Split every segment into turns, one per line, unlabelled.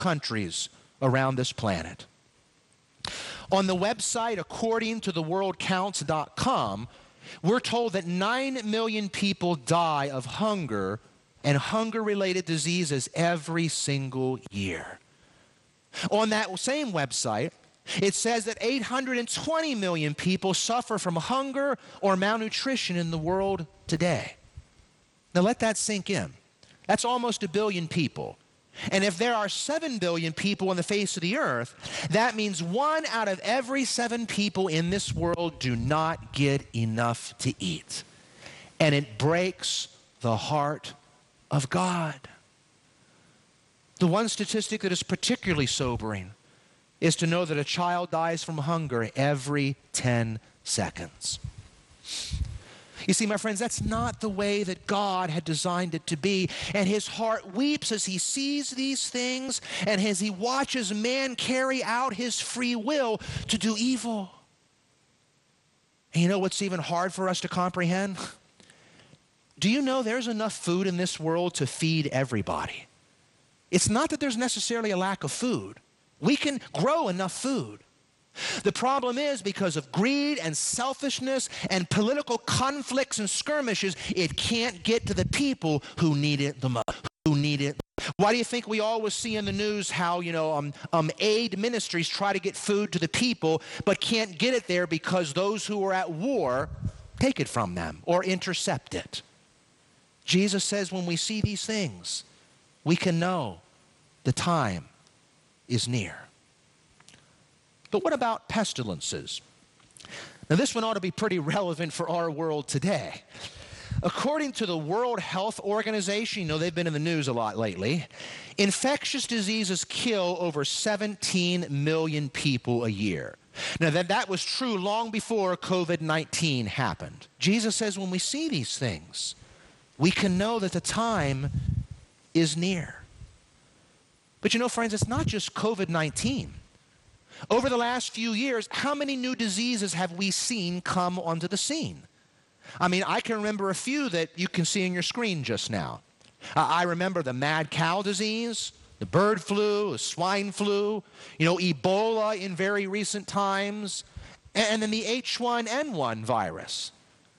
countries around this planet. On the website, according to theworldcounts.com, we're told that 9 million people die of hunger and hunger-related diseases every single year. On that same website, it says that 820 million people suffer from hunger or malnutrition in the world today. Now let that sink in. That's almost 1 billion people. And if there are 7 billion people on the face of the earth, that means 1 out of every 7 people in this world do not get enough to eat. And it breaks the heart of God. The one statistic that is particularly sobering is to know that a child dies from hunger every 10 seconds. You see, my friends, that's not the way that God had designed it to be. And his heart weeps as he sees these things and as he watches man carry out his free will to do evil. And you know what's even hard for us to comprehend? Do you know there's enough food in this world to feed everybody? It's not that there's necessarily a lack of food. We can grow enough food. The problem is, because of greed and selfishness and political conflicts and skirmishes, it can't get to the people who need it the most. Why do you think we always see in the news how, aid ministries try to get food to the people but can't get it there because those who are at war take it from them or intercept it? Jesus says when we see these things, we can know the time is near. But what about pestilences? Now, this one ought to be pretty relevant for our world today. According to the World Health Organization, they've been in the news a lot lately, infectious diseases kill over 17 million people a year. Now, that was true long before COVID-19 happened. Jesus says when we see these things, we can know that the time is near. But friends, it's not just COVID-19. Over the last few years, how many new diseases have we seen come onto the scene? I can remember a few that you can see on your screen just now. I remember the mad cow disease, the bird flu, the swine flu, Ebola in very recent times, and then the H1N1 virus.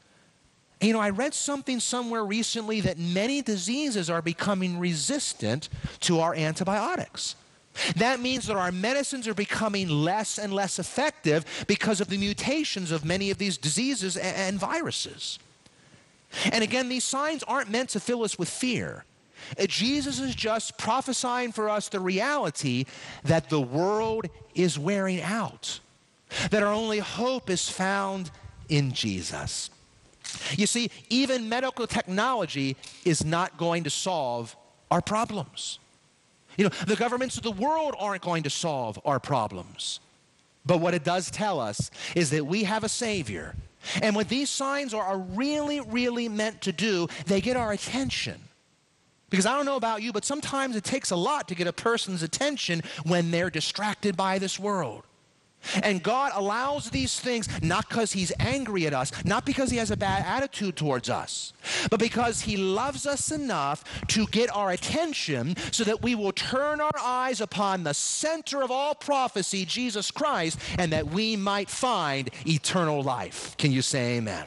I read something somewhere recently that many diseases are becoming resistant to our antibiotics. That means that our medicines are becoming less and less effective because of the mutations of many of these diseases and viruses. And again, these signs aren't meant to fill us with fear. Jesus is just prophesying for us the reality that the world is wearing out, that our only hope is found in Jesus. You see, even medical technology is not going to solve our problems. The governments of the world aren't going to solve our problems. But what it does tell us is that we have a Savior. And what these signs are really, really meant to do, they get our attention. Because I don't know about you, but sometimes it takes a lot to get a person's attention when they're distracted by this world. And God allows these things not because he's angry at us, not because he has a bad attitude towards us, but because he loves us enough to get our attention so that we will turn our eyes upon the center of all prophecy, Jesus Christ, and that we might find eternal life. Can you say amen?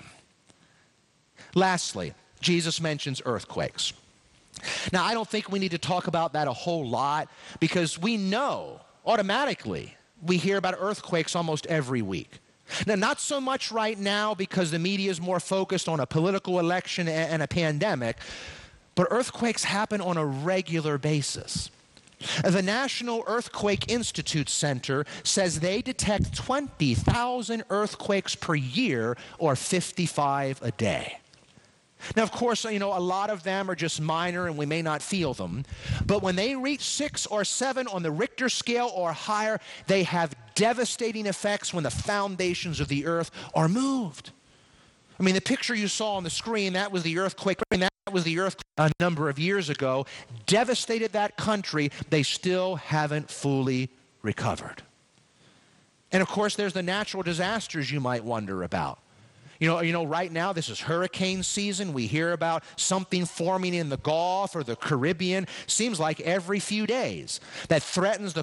Lastly, Jesus mentions earthquakes. Now, I don't think we need to talk about that a whole lot because we know automatically we hear about earthquakes almost every week. Now, not so much right now because the media is more focused on a political election and a pandemic, but earthquakes happen on a regular basis. The National Earthquake Institute Center says they detect 20,000 earthquakes per year, or 55 a day. Now, of course, a lot of them are just minor and we may not feel them. But when they reach 6 or 7 on the Richter scale or higher, they have devastating effects when the foundations of the earth are moved. The picture you saw on the screen, that was the earthquake. That was the earthquake a number of years ago. Devastated that country. They still haven't fully recovered. And, of course, there's the natural disasters you might wonder about. Right now this is hurricane season. We hear about something forming in the Gulf or the Caribbean. Seems like every few days that threatens the